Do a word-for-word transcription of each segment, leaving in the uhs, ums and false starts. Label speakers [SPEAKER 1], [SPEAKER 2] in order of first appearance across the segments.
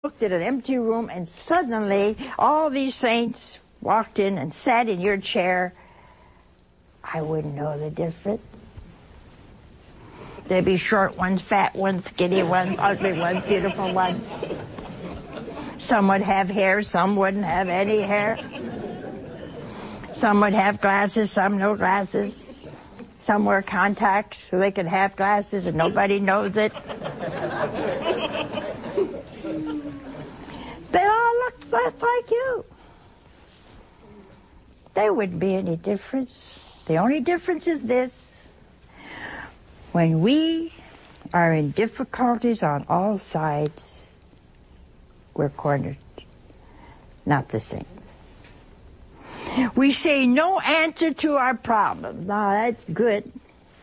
[SPEAKER 1] looked at an empty room and suddenly all these saints walked in and sat in your chair, I wouldn't know the difference. There'd be short ones, fat ones, skinny ones, ugly ones, beautiful ones. Some would have hair, some wouldn't have any hair. Some would have glasses, some no glasses. Some wear contacts so they could have glasses and nobody knows it. They all look just like you. There wouldn't be any difference. The only difference is this. When we are in difficulties on all sides, we're cornered, not the saints. We say no answer to our problems. Now that's good.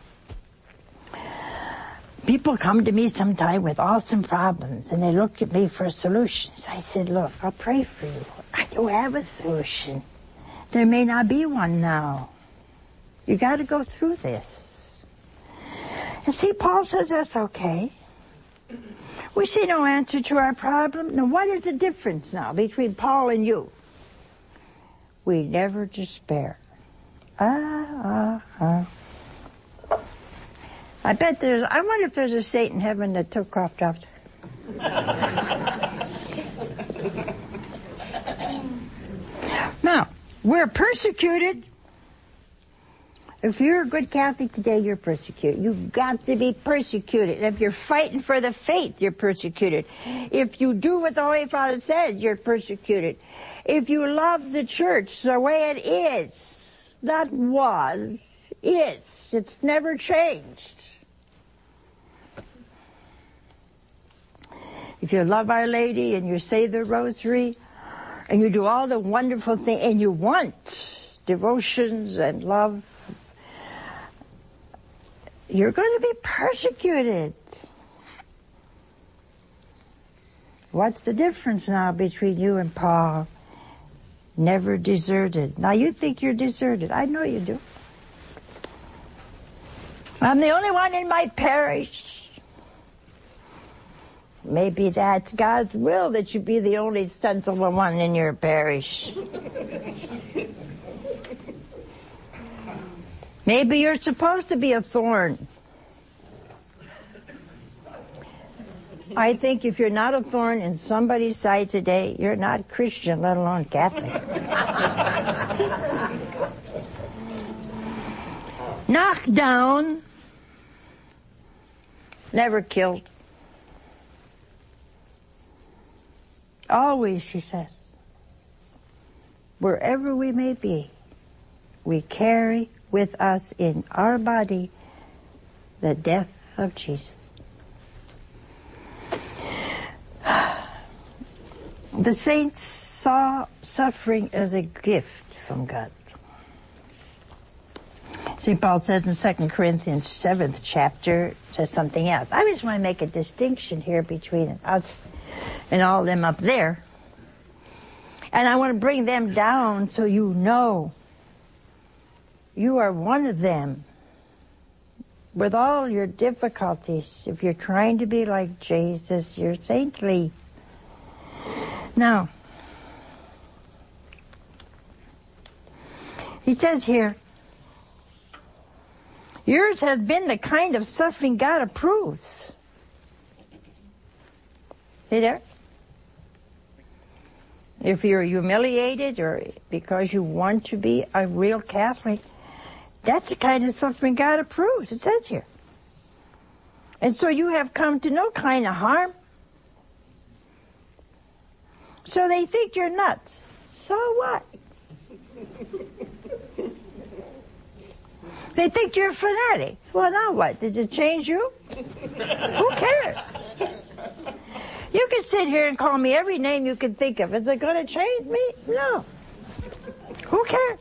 [SPEAKER 1] People come to me sometime with awesome problems and they look at me for solutions. I said, look, I'll pray for you. I don't have a solution. There may not be one now. You got to go through this. And see, Paul says that's okay. We see no answer to our problem. Now, what is the difference now between Paul and you? We never despair. Ah, ah, ah. I bet there's, I wonder if there's a saint in heaven that took cough drops. Now, we're persecuted. If you're a good Catholic today, you're persecuted. You've got to be persecuted. If you're fighting for the faith, you're persecuted. If you do what the Holy Father said, you're persecuted. If you love the church the way it is, not was, is. It's never changed. If you love Our Lady and you say the rosary and you do all the wonderful things and you want devotions and love, you're going to be persecuted. What's the difference now between you and Paul? Never deserted. Now you think you're deserted. I know you do. I'm the only one in my parish. Maybe that's God's will that you be the only sensible one in your parish. Maybe you're supposed to be a thorn. I think if you're not a thorn in somebody's side today, you're not Christian, let alone Catholic. Knocked down, never killed. Always, she says, wherever we may be, we carry with us in our body the death of Jesus. The saints saw suffering as a gift from God. Saint Paul says in Second Corinthians seventh chapter, says something else. I just want to make a distinction here between us and all them up there. And I want to bring them down so you know you are one of them. With all your difficulties, if you're trying to be like Jesus, you're saintly. Now, he says here, yours has been the kind of suffering God approves. See there? If you're humiliated or because you want to be a real Catholic, that's the kind of suffering God approves. It says here. And so you have come to no kind of harm. So they think you're nuts. So what? They think you're a fanatic. Well, now what? Did it change you? Who cares? You can sit here and call me every name you can think of. Is it going to change me? No. Who cares?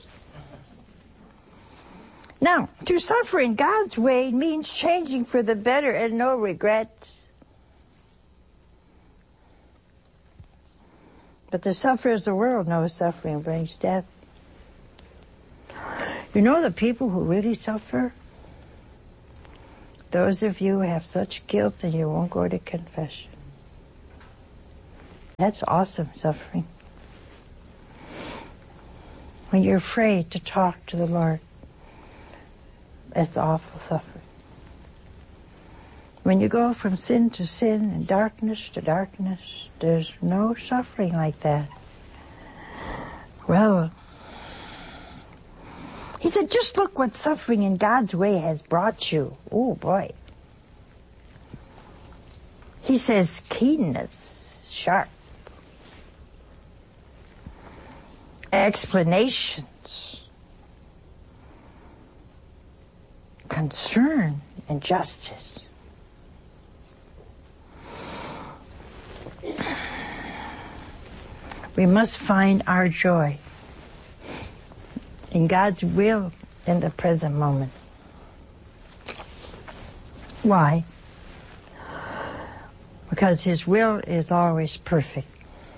[SPEAKER 1] Now, to suffer in God's way means changing for the better and no regrets. But the sufferers of the world know suffering brings death. You know the people who really suffer? Those of you who have such guilt and you won't go to confession. That's awesome suffering. When you're afraid to talk to the Lord, that's awful suffering. When you go from sin to sin and darkness to darkness, there's no suffering like that. Well, he said, just look what suffering in God's way has brought you. Oh, boy. He says, keenness, sharp. Explanations. Concern and justice. We must find our joy in God's will in the present moment. Why? Because His will is always perfect.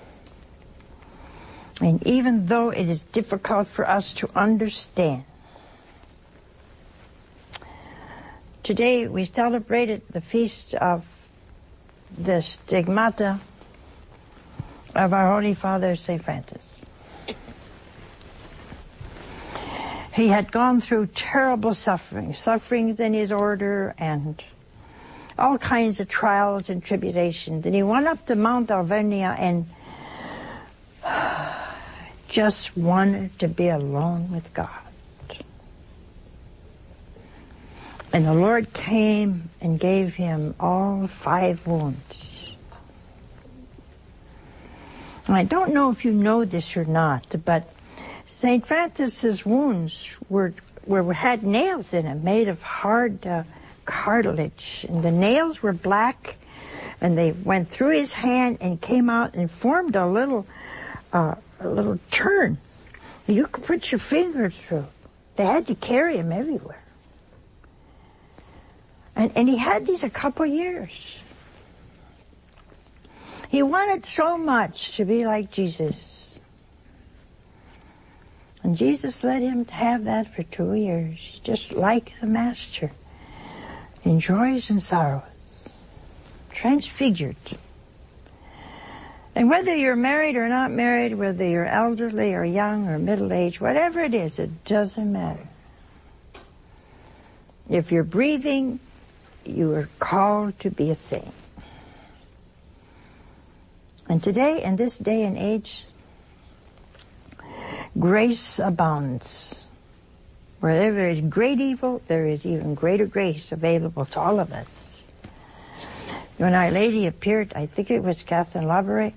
[SPEAKER 1] And even though it is difficult for us to understand, today we celebrated the feast of the stigmata of our Holy Father, Saint Francis. He had gone through terrible suffering, sufferings in his order and all kinds of trials and tribulations. And he went up to Mount Alvernia and just wanted to be alone with God. And the Lord came and gave him all five wounds. And I don't know if you know this or not, but Saint Francis's wounds were, were had nails in them made of hard uh, cartilage, and the nails were black, and they went through his hand and came out and formed a little, uh, a little turn. You could put your finger through. They had to carry him everywhere, and and he had these a couple years. He wanted so much to be like Jesus. And Jesus let him have that for two years, just like the Master, in joys and sorrows, transfigured. And whether you're married or not married, whether you're elderly or young or middle-aged, whatever it is, it doesn't matter. If you're breathing, you are called to be a saint. And today, in this day and age, grace abounds. Where there is great evil, there is even greater grace available to all of us. When Our Lady appeared, I think it was Catherine Labouré.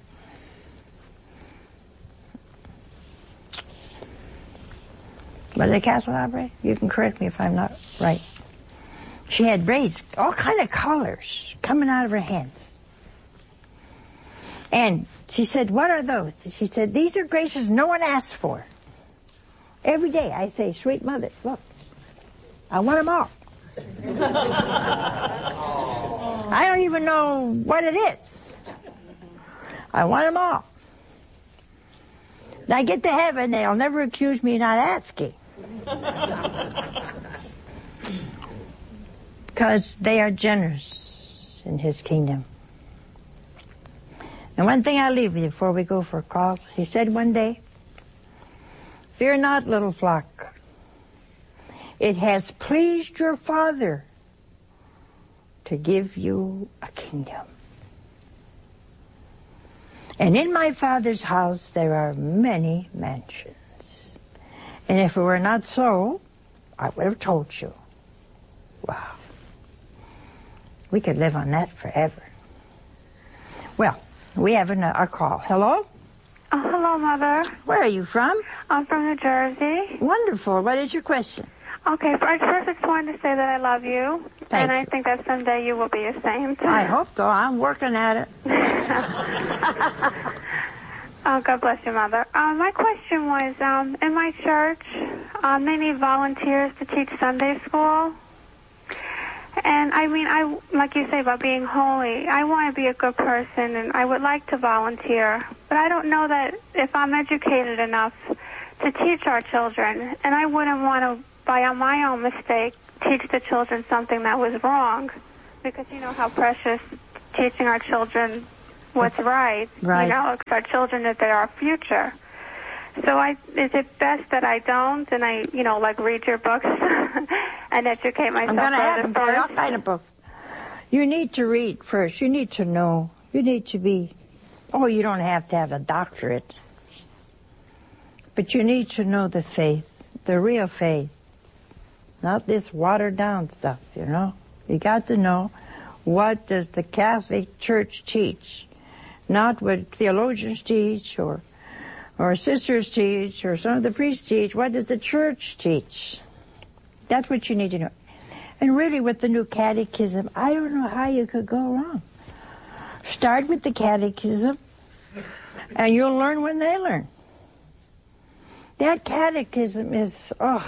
[SPEAKER 1] Was it Catherine Labouré? You can correct me if I'm not right. She had rays, all kind of colors coming out of her hands. And she said, what are those? She said, these are graces no one asked for. Every day I say, sweet mother, look, I want them all. I don't even know what it is. I want them all. When I get to heaven, they'll never accuse me of not asking. Because they are generous in His kingdom. And one thing I'll leave you before we go for calls. He said one day, fear not, little flock. It has pleased your Father to give you a kingdom. And in my Father's house there are many mansions. And if it were not so, I would have told you. Wow. We could live on that forever. Well, we have an, a call. Hello?
[SPEAKER 2] Oh, hello, Mother.
[SPEAKER 1] Where are you from?
[SPEAKER 2] I'm from New Jersey.
[SPEAKER 1] Wonderful. What is your question?
[SPEAKER 2] Okay, first I just wanted to say that I love you.
[SPEAKER 1] Thank
[SPEAKER 2] and
[SPEAKER 1] you.
[SPEAKER 2] I think that someday you will be a saint.
[SPEAKER 1] I hope so. I'm working at it.
[SPEAKER 2] Oh, God bless you, Mother. Uh, my question was, um, in my church, um, they need volunteers to teach Sunday school. And I mean, I like you say about being holy, I want to be a good person, and I would like to volunteer. But I don't know that if I'm educated enough to teach our children, and I wouldn't want to, by my own mistake, teach the children something that was wrong. Because you know how precious teaching our children what's right.
[SPEAKER 1] Right.
[SPEAKER 2] You know, because our children are our future. So I, is it best that I don't and I, you know, like read your books and educate myself
[SPEAKER 1] I'm going to have them for
[SPEAKER 2] first?
[SPEAKER 1] all kind of books. You need to read first. You need to know. You need to be, oh, you don't have to have a doctorate. But you need to know the faith, the real faith. Not this watered down stuff, you know. You got to know, what does the Catholic Church teach? Not what theologians teach or or sisters teach, or some of the priests teach. What does the church teach? That's what you need to know. And really, with the new catechism, I don't know how you could go wrong. Start with the catechism, and you'll learn when they learn. That catechism is, oh,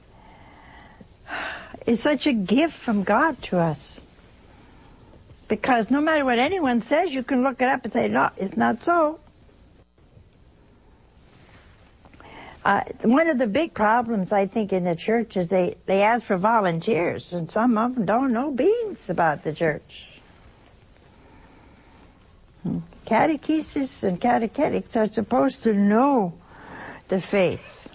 [SPEAKER 1] is such a gift from God to us. Because no matter what anyone says, you can look it up and say, no, it's not so. Uh, one of the big problems, I think, in the church is they, they ask for volunteers, and some of them don't know beans about the church. Catechesis and catechetics are supposed to know the faith.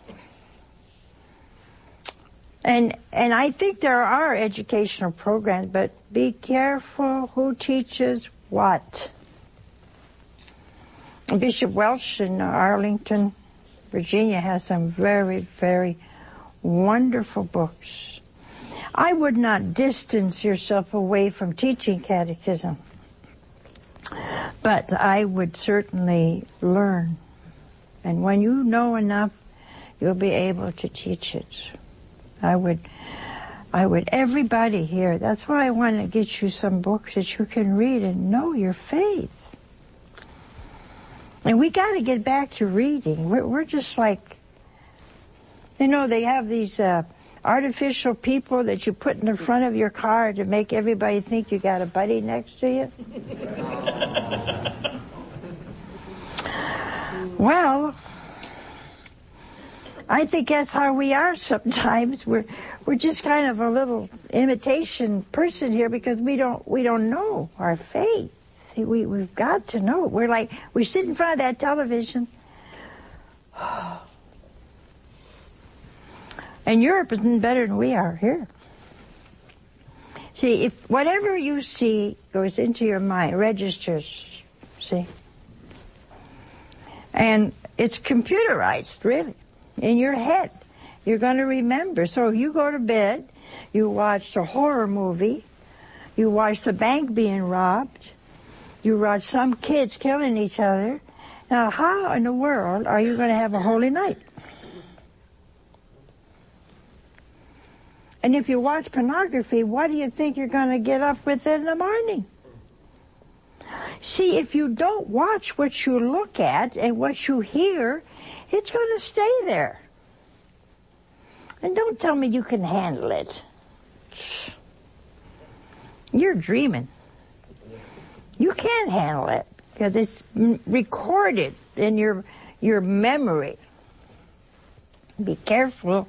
[SPEAKER 1] And and I think there are educational programs, but be careful who teaches what. Bishop Welch in Arlington, Virginia, has some very, very wonderful books. I would not distance yourself away from teaching catechism, but I would certainly learn. And when you know enough, you'll be able to teach it. I would, I would, everybody here, that's why I want to get you some books that you can read and know your faith. And we got to get back to reading. We're, we're just like, you know, they have these uh, artificial people that you put in the front of your car to make everybody think you got a buddy next to you. Well, I think that's how we are sometimes. We're we're just kind of a little imitation person here because we don't we don't know our faith. We, we've got to know it. We're like, we sit in front of that television. And Europe isn't better than we are here. See, if whatever you see goes into your mind, registers, see? And it's computerized, really, in your head. You're going to remember. So if you go to bed, you watch a horror movie, you watch the bank being robbed, you watch some kids killing each other. Now, how in the world are you going to have a holy night? And if you watch pornography, what do you think you're going to get up with in the morning? See, if you don't watch what you look at and what you hear, it's going to stay there. And don't tell me you can handle it. You're dreaming. You can't handle it because it's recorded in your your memory. Be careful.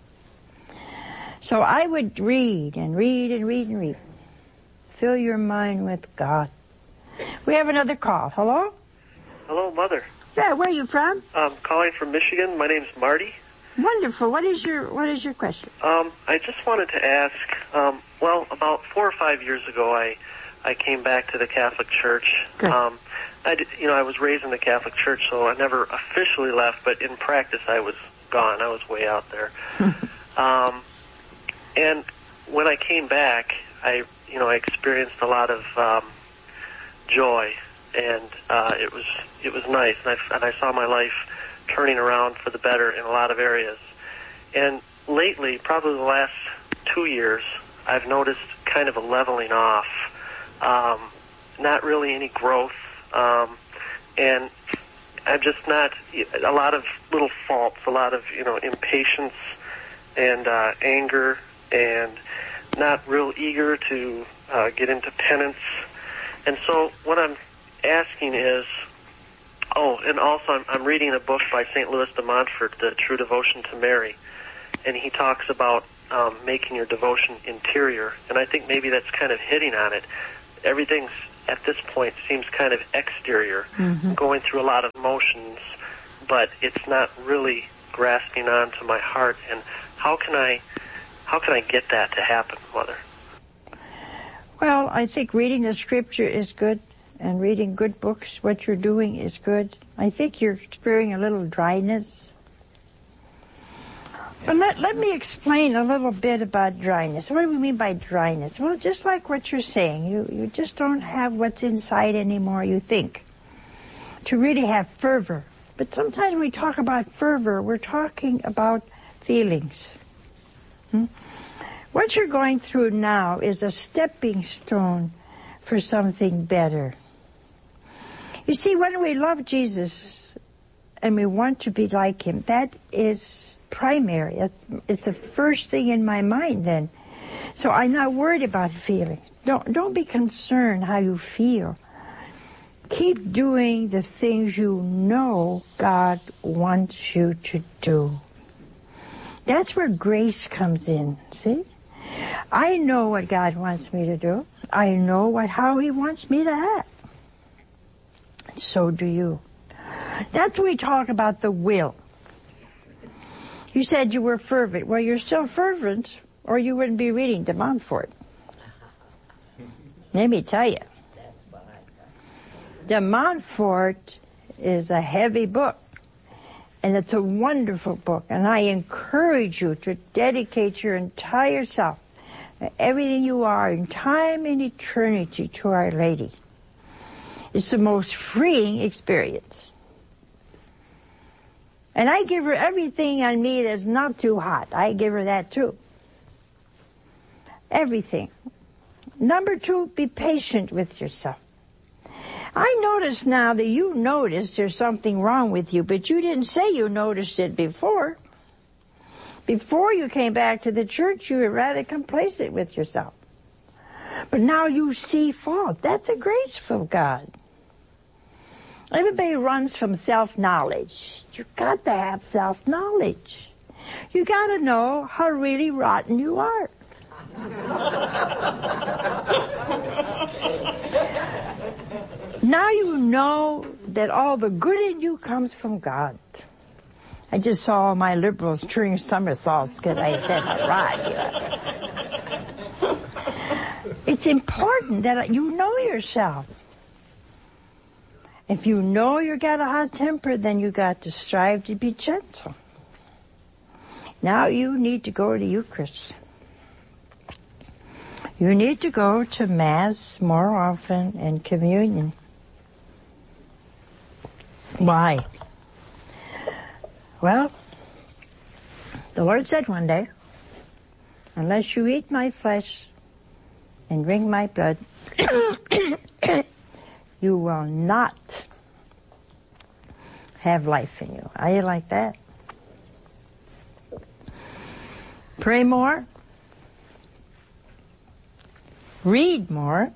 [SPEAKER 1] So I would read and read and read and read. Fill your mind with God. We have another call. Hello?
[SPEAKER 3] Hello, Mother.
[SPEAKER 1] Yeah, where are you from?
[SPEAKER 3] I'm calling from Michigan. My name's Marty.
[SPEAKER 1] Wonderful. What is your What is your question?
[SPEAKER 3] Um, I just wanted to ask. Um, well, about four or five years ago, I I came back to the Catholic Church.
[SPEAKER 1] Good.
[SPEAKER 3] Um, I did, you know, I was raised in the Catholic Church, so I never officially left, but in practice, I was gone. I was way out there. um, and when I came back, I, you know, I experienced a lot of um, joy, and uh, it was it was nice, and I and I saw my life turning around for the better in a lot of areas. And lately, probably the last two years, I've noticed kind of a leveling off. Um, not really any growth, um, and I'm just not, a lot of little faults, a lot of, you know, impatience and uh, anger, and not real eager to uh, get into penance. And so what I'm asking is, oh, and also I'm, I'm reading a book by Saint Louis de Montfort, The True Devotion to Mary, and he talks about um, making your devotion interior, and I think maybe that's kind of hitting on it. Everything's at this point seems kind of exterior,
[SPEAKER 1] Mm-hmm.
[SPEAKER 3] going through a lot of emotions, but it's not really grasping onto my heart. And how can I, how can I get that to happen, Mother?
[SPEAKER 1] Well, I think reading the scripture is good, and reading good books, what you're doing is good. I think you're experiencing a little dryness. But let, let me explain a little bit about dryness. What do we mean by dryness? Well, just like what you're saying, you, you just don't have what's inside anymore, you think, to really have fervor. But sometimes when we talk about fervor, we're talking about feelings. Hmm? What you're going through now is a stepping stone for something better. You see, when we love Jesus and we want to be like Him, that is primary. It's the first thing in my mind then. So I'm not worried about feelings. Don't, don't be concerned how you feel. Keep doing the things you know God wants you to do. That's where grace comes in, see? I know what God wants me to do. I know what how He wants me to act. So do you. That's when we talk about the will. You said you were fervent. Well, you're still fervent, or you wouldn't be reading De Montfort. Let me tell you. De Montfort is a heavy book, and it's a wonderful book, and I encourage you to dedicate your entire self, everything you are, in time and eternity to Our Lady. It's the most freeing experience. And I give her everything on me that's not too hot. I give her that too. Everything. Number two, be patient with yourself. I notice now that you notice there's something wrong with you, but you didn't say you noticed it before. Before you came back to the church, you were rather complacent with yourself. But now you see fault. That's a graceful God. Everybody runs from self-knowledge. You've got to have self-knowledge. You got to know how really rotten you are. Now you know that all the good in you comes from God. I just saw all my liberals turning somersaults because I said, all right. It's important that you know yourself. If you know you got a hot temper, then you got to strive to be gentle. Now you need to go to Eucharist. You need to go to Mass more often and communion. Why? Well, the Lord said one day, unless you eat my flesh and drink my blood, you will not have life in you. Are you like that? Pray more. Read more.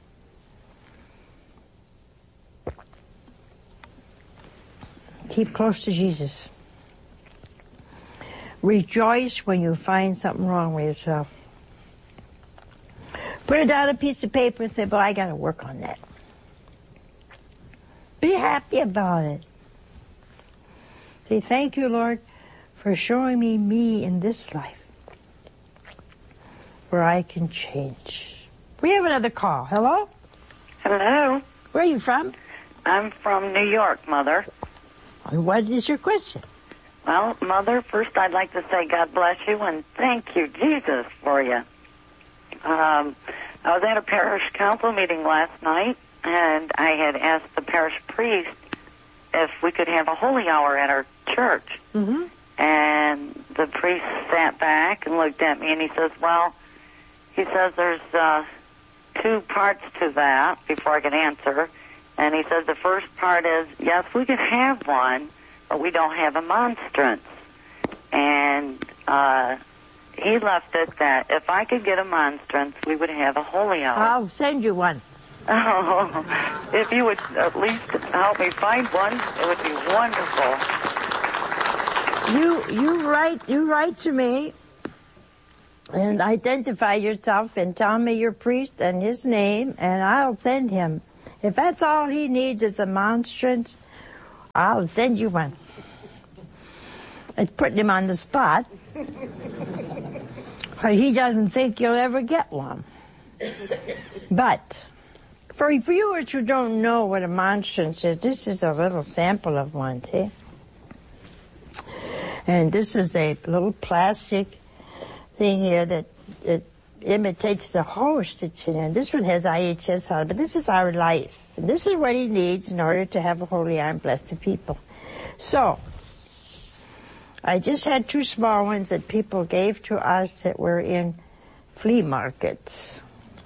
[SPEAKER 1] Keep close to Jesus. Rejoice when you find something wrong with yourself. Put it down on a piece of paper and say, well, I got to work on that. Be happy about it. Say, thank you, Lord, for showing me me in this life where I can change. We have another call. Hello?
[SPEAKER 4] Hello.
[SPEAKER 1] Where are you from?
[SPEAKER 4] I'm from New York, Mother.
[SPEAKER 1] And what is your question?
[SPEAKER 4] Well, Mother, first I'd like to say God bless you and thank you, Jesus, for you. Um, I was at a parish council meeting last night, and I had asked the parish priest if we could have a holy hour at our church.
[SPEAKER 1] Mm-hmm.
[SPEAKER 4] And the priest sat back and looked at me, and he says, well, he says there's uh, two parts to that before I can answer. And he says the first part is, yes, we could have one, but we don't have a monstrance. And uh, he left it that if I could get a monstrance, we would have a holy hour.
[SPEAKER 1] I'll send you one.
[SPEAKER 4] Oh, if you would at least help me find one, it would be wonderful.
[SPEAKER 1] You you write you write to me, And identify yourself and tell me your priest and his name, and I'll send him. If that's all he needs is a monstrance, I'll send you one. It's putting him on the spot. But he doesn't think you'll ever get one. But for viewers who don't know what a monstrance is, this is a little sample of one, see? And this is a little plastic thing here that it imitates the host that's in it. This one has I H S on it, but this is our life. And this is what he needs in order to have a holy eye and bless the people. So, I just had two small ones that people gave to us that were in flea markets.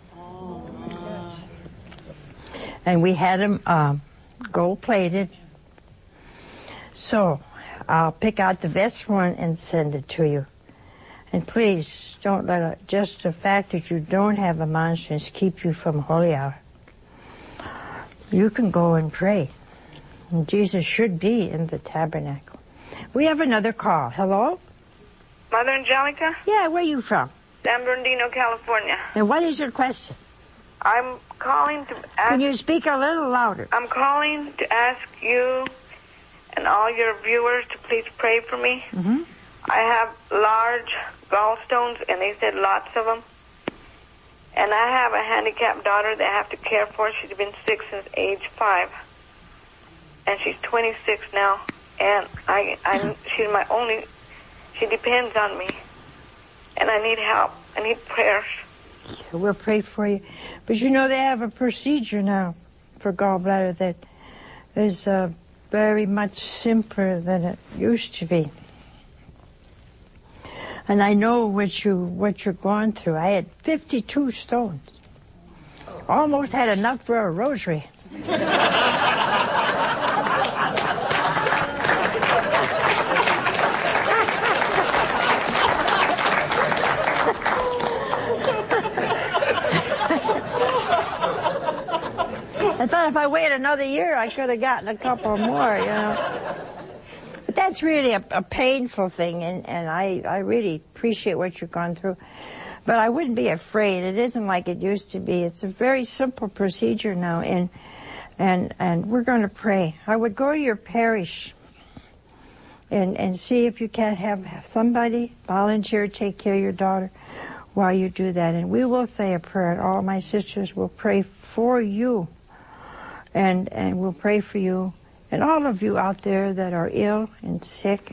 [SPEAKER 1] And we had them um, gold-plated. So, I'll pick out the best one and send it to you. And please, don't let it, just the fact that you don't have a monstrance keep you from holy hour. You can go and pray. And Jesus should be in the tabernacle. We have another call. Hello?
[SPEAKER 5] Mother Angelica?
[SPEAKER 1] Yeah, where are you from?
[SPEAKER 5] San Bernardino, California.
[SPEAKER 1] And what is your question?
[SPEAKER 5] I'm calling to ask...
[SPEAKER 1] Can you speak a little louder?
[SPEAKER 5] I'm calling to ask you and all your viewers to please pray for me.
[SPEAKER 1] Mm-hmm.
[SPEAKER 5] I have large gallstones, and they said lots of them. And I have a handicapped daughter that I have to care for. She's been sick since age five. And she's twenty-six now. And I, I, she's my only, she depends on me. And I need help. I need prayers.
[SPEAKER 1] Yeah, we'll pray for you. But you know, they have a procedure now for gallbladder that is uh, very much simpler than it used to be. And I know what you what you're going through. I had fifty-two stones. Almost had enough for a rosary. I thought if I waited another year, I could have gotten a couple more, you know. But that's really a, a painful thing, and, and I, I really appreciate what you're going through. But I wouldn't be afraid. It isn't like it used to be. It's a very simple procedure now, and and and we're going to pray. I would go to your parish and and see if you can't have, have somebody volunteer to take care of your daughter while you do that. And we will say a prayer, and all my sisters will pray for you. And, and we'll pray for you and all of you out there that are ill and sick.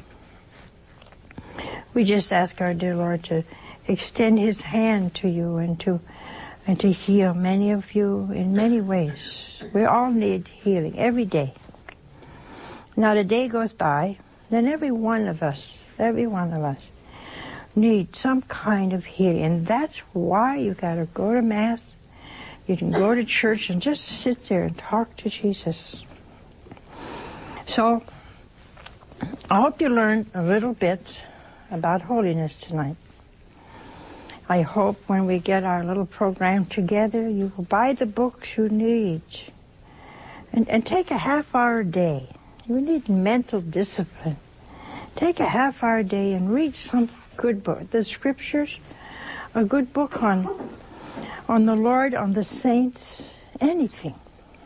[SPEAKER 1] We just ask our dear Lord to extend his hand to you and to, and to heal many of you in many ways. We all need healing every day. Now the day goes by, then every one of us, every one of us need some kind of healing. And that's why you gotta go to Mass. You can go to church and just sit there and talk to Jesus. So, I hope you learned a little bit about holiness tonight. I hope when we get our little program together, you will buy the books you need. And, and take a half hour a day. You need mental discipline. Take a half hour a day and read some good book. The scriptures, a good book on on the Lord, on the saints, anything.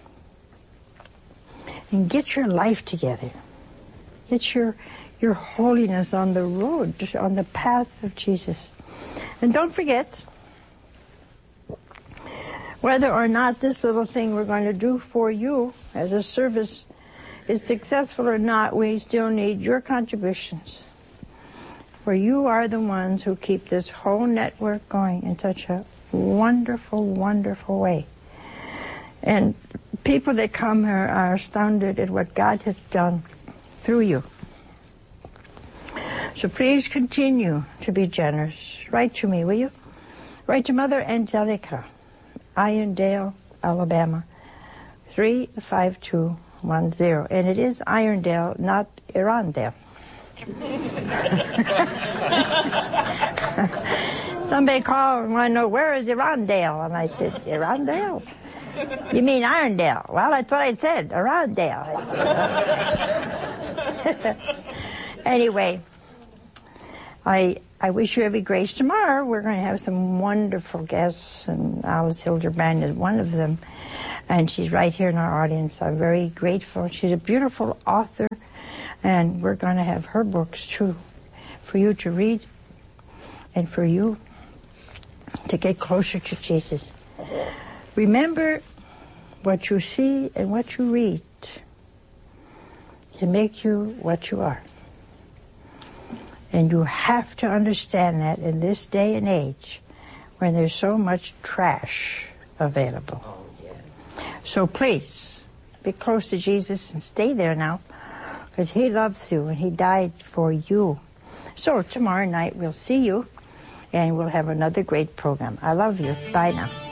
[SPEAKER 1] And get your life together. Get your your holiness on the road, on the path of Jesus. And don't forget, whether or not this little thing we're going to do for you as a service is successful or not, we still need your contributions. For you are the ones who keep this whole network going in such a wonderful, wonderful way. And people that come here are astounded at what God has done through you. So please continue to be generous. Write to me, will you? Write to Mother Angelica, Irondale, Alabama, three five two one zero. And it is Irondale, not Irondale. Somebody called and wanted to know, where is Irondale? And I said, Irondale? You mean Irondale? Well, that's what I said, Irondale. Anyway, I I wish you every grace tomorrow. We're going to have some wonderful guests, and Alice Hildebrand is one of them. And she's right here in our audience. I'm very grateful. She's a beautiful author, and we're going to have her books, too, for you to read and for you to get closer to Jesus. Remember, what you see and what you read can make you what you are. And you have to understand that in this day and age when there's so much trash available. Oh, yes. So please, be close to Jesus and stay there now, because he loves you and he died for you. So tomorrow night we'll see you and we'll have another great program. I love you. Bye now.